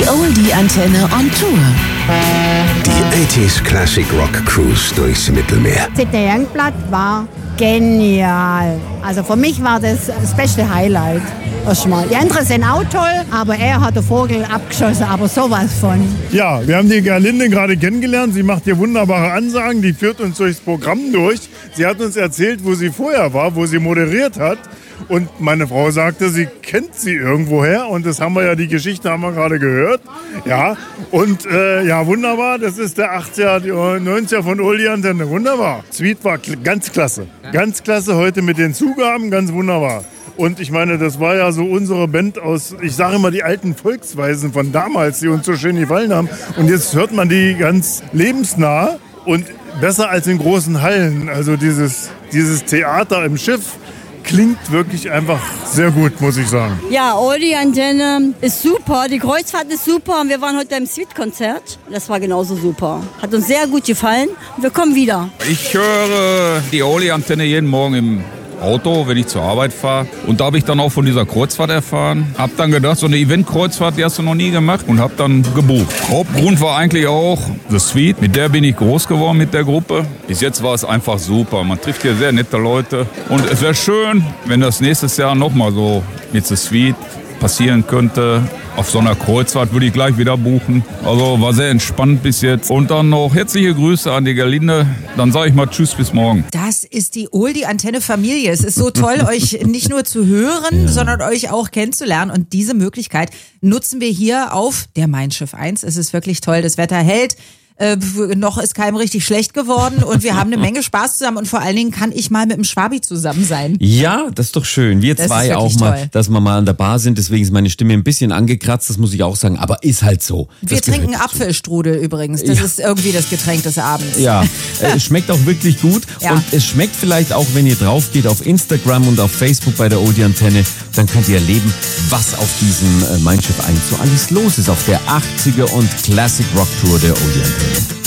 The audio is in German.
Die Oldie-Antenne on Tour. Die 80s Classic Rock Cruise durchs Mittelmeer. Sidney Youngblood war genial. Also für mich war das beste Highlight. Erstmal. Die anderen sind auch toll, aber er hat den Vogel abgeschossen, aber sowas von. Ja, wir haben die Gerlinde gerade kennengelernt. Sie macht hier wunderbare Ansagen, die führt uns durchs Programm durch. Sie hat uns erzählt, wo sie vorher war, wo sie moderiert hat. Und meine Frau sagte, sie kennt sie irgendwoher. Und das haben wir ja, die Geschichte haben wir gerade gehört. Ja, und ja, wunderbar. Das ist der 80er, die 90er von Oldie Antenne. Wunderbar. Sweet war ganz klasse. Ganz klasse heute mit den Zugaben, ganz wunderbar. Und ich meine, das war ja so unsere Band aus, ich sage immer, die alten Volksweisen von damals, die uns so schön gefallen haben. Und jetzt hört man die ganz lebensnah und besser als in großen Hallen. Also dieses Theater im Schiff klingt wirklich einfach sehr gut, muss ich sagen. Ja, Oldie Antenne ist super, die Kreuzfahrt ist super und wir waren heute im Suite-Konzert. Das war genauso super. Hat uns sehr gut gefallen und wir kommen wieder. Ich höre die Oldie Antenne jeden Morgen im Auto, wenn ich zur Arbeit fahre. Und da habe ich dann auch von dieser Kreuzfahrt erfahren. Hab dann gedacht, so eine Event-Kreuzfahrt, die hast du noch nie gemacht und hab dann gebucht. Hauptgrund war eigentlich auch The Suite. Mit der bin ich groß geworden, mit der Gruppe. Bis jetzt war es einfach super. Man trifft hier sehr nette Leute. Und es wäre schön, wenn das nächstes Jahr nochmal so mit The Suite passieren könnte. Auf so einer Kreuzfahrt würde ich gleich wieder buchen. Also war sehr entspannt bis jetzt. Und dann noch herzliche Grüße an die Gerlinde. Dann sage ich mal Tschüss, bis morgen. Das ist die Oldie-Antenne-Familie. Es ist so toll, euch nicht nur zu hören, sondern euch auch kennenzulernen. Und diese Möglichkeit nutzen wir hier auf der Mein Schiff 1. Es ist wirklich toll. Das Wetter hält. Noch ist keinem richtig schlecht geworden und wir haben eine Menge Spaß zusammen und vor allen Dingen kann ich mal mit dem Schwabi zusammen sein. Ja, das ist doch schön. Wir Das zwei ist auch wirklich mal, toll. dass wir mal an der Bar sind, deswegen ist meine Stimme ein bisschen angekratzt, das muss ich auch sagen, aber ist halt so. Wir Das trinken gehört dazu. Apfelstrudel übrigens. Das ist irgendwie das Getränk des Abends. Ja, es schmeckt auch wirklich gut Ja. und es schmeckt vielleicht auch, wenn ihr drauf geht auf Instagram und auf Facebook bei der Oldie Antenne, dann könnt ihr erleben, was auf diesem Mein Schiff 1 so alles los ist auf der 80er und Classic Rock Tour der Oldie Antenne.